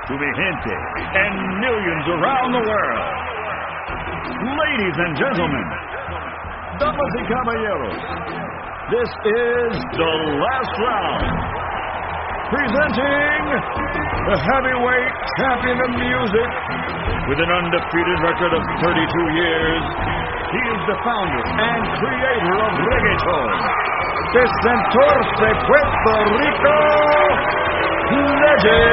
to mi gente and millions around the world. Ladies and gentlemen, damas y caballeros, this is the last round. Presenting the heavyweight champion of music with an undefeated record of 32 years. He is the founder and creator of reggaeton. The Santurce, Puerto Rico, Legend.